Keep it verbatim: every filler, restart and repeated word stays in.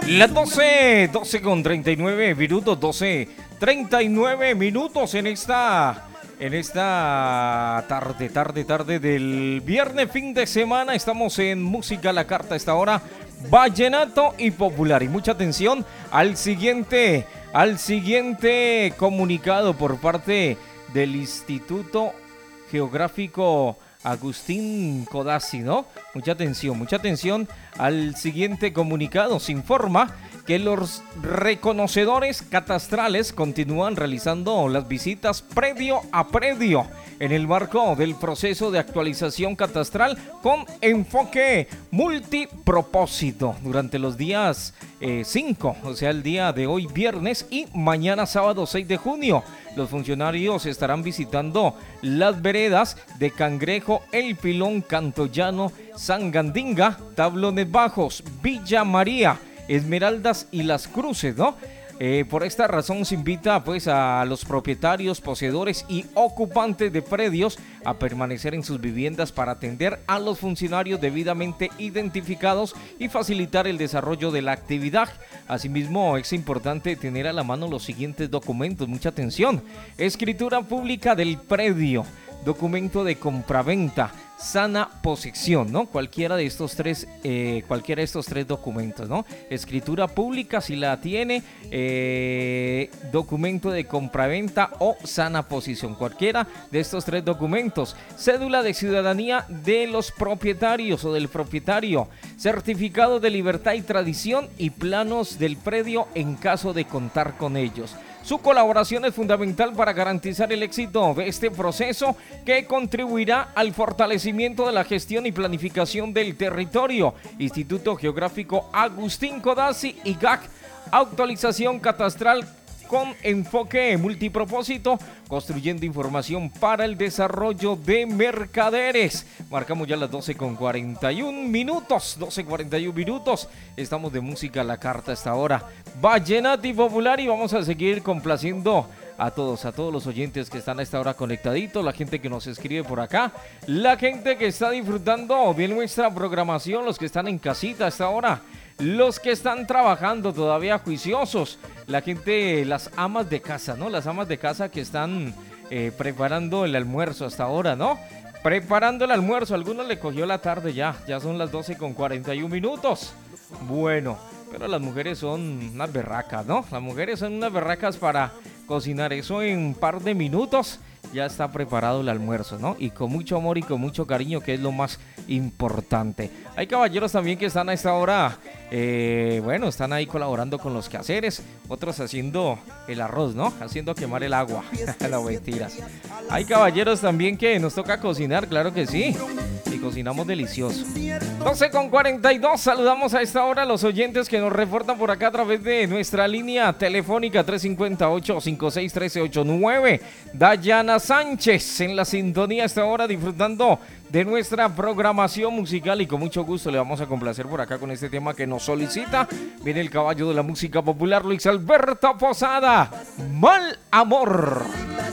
Las doce, doce con treinta y nueve minutos, doce, treinta y nueve minutos en esta, en esta tarde, tarde, tarde del viernes, fin de semana. Estamos en Música a la Carta a esta hora, vallenato y popular. Y mucha atención al siguiente, al siguiente comunicado por parte del Instituto Geográfico Agustín Codazzi, ¿no? Mucha atención, mucha atención al siguiente comunicado. Se informa que los reconocedores catastrales continúan realizando las visitas predio a predio en el marco del proceso de actualización catastral con enfoque multipropósito durante los días cinco, o sea, el día de hoy viernes y mañana sábado seis de junio. Los funcionarios estarán visitando las veredas de Cangrejo, El Pilón, Cantollano, Sangandinga, Tablones Bajos, Villa María, Esmeraldas y Las Cruces, ¿no? Eh, por esta razón se invita pues a los propietarios, poseedores y ocupantes de predios a permanecer en sus viviendas para atender a los funcionarios debidamente identificados y facilitar el desarrollo de la actividad. Asimismo, es importante tener a la mano los siguientes documentos. Mucha atención: escritura pública del predio, documento de compraventa, sana posesión, ¿no? Cualquiera de estos tres, eh, cualquiera de estos tres documentos, ¿no? Escritura pública si la tiene, eh, documento de compraventa o sana posesión, cualquiera de estos tres documentos. Cédula de ciudadanía de los propietarios o del propietario, certificado de libertad y tradición y planos del predio en caso de contar con ellos. Su colaboración es fundamental para garantizar el éxito de este proceso que contribuirá al fortalecimiento de la gestión y planificación del territorio. Instituto Geográfico Agustín Codazzi y G A C, actualización catastral con enfoque multipropósito, construyendo información para el desarrollo de mercaderes. Marcamos ya las doce con cuarenta y un minutos, doce cuarenta y un minutos. Estamos de Música a la Carta hasta ahora, vallenato y popular, y vamos a seguir complaciendo a todos, a todos los oyentes que están a esta hora conectaditos, la gente que nos escribe por acá, la gente que está disfrutando de nuestra programación, los que están en casita a esta hora, los que están trabajando todavía juiciosos, la gente, las amas de casa, ¿no? Las amas de casa que están eh, preparando el almuerzo hasta ahora, ¿no? Preparando el almuerzo, a algunos le cogió la tarde ya, ya son las doce con cuarenta y un minutos. Bueno, pero las mujeres son unas berracas, ¿no? Las mujeres son unas berracas para cocinar eso en un par de minutos. Ya está preparado el almuerzo, ¿no? Y con mucho amor y con mucho cariño, que es lo más importante. Hay caballeros también que están a esta hora, eh, bueno, están ahí colaborando con los quehaceres, otros haciendo el arroz, ¿no? Haciendo quemar el agua. No, mentiras. Hay caballeros también que nos toca cocinar, claro que sí. Y cocinamos delicioso. doce con cuarenta y dos, saludamos a esta hora a los oyentes que nos reportan por acá a través de nuestra línea telefónica tres cinco ocho, cinco seis uno tres ocho nueve. Dayana Sánchez en la sintonía a esta hora, disfrutando de nuestra programación musical, y con mucho gusto le vamos a complacer por acá con este tema que nos solicita. Viene el caballo de la música popular, Luis Alberto Posada, Mal Amor.